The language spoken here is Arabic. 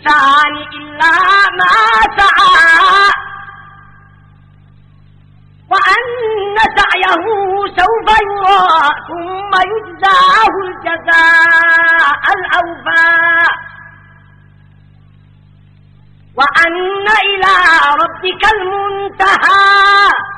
الإنسان إلا ما سعى وأن سعيه سوف يرى ثم يجزاه الجزاء الأوفى وأن إلى ربك المنتهى